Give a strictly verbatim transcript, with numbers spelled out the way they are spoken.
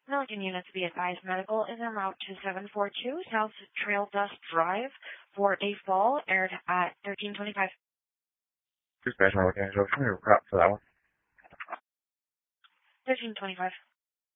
Milligan units be advised. Medical is en route to seven four two South Trail Dust Drive for a fall aired at thirteen twenty-five. Dispatch, I'm looking at you. Come here, crap for that one. thirteen twenty-five.